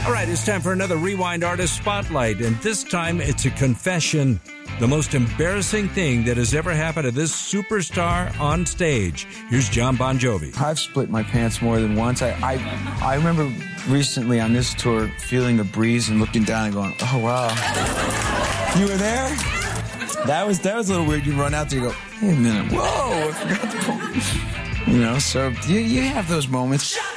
All right, it's time for another Rewind Artist Spotlight, and this time it's a confession. The most embarrassing thing that has ever happened to this superstar on stage. Here's John Bon Jovi. I've split my pants more than once. I remember recently on this tour feeling the breeze and looking down and going, oh, wow. You were there? That was a little weird. You run out there and go, hey, a minute. Whoa, I forgot the phone. You know, so you have those moments.